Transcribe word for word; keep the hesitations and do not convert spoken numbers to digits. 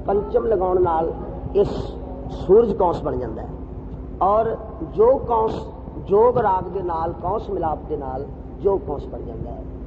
पंचम लगाउण नाल इस सूरज कौंस बन जाता है। और जो कौंस जोग राग दे नाल कौंस मिलाप दे नाल जो कौंस बन जाता है।